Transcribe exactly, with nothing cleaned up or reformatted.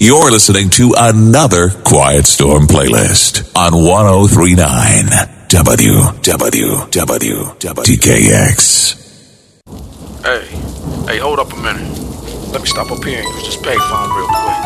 You're listening to another Quiet Storm playlist on ten thirty-nine W W W T K X. Hey, hey, hold up a minute. Let me stop up here and use this payphone real quick.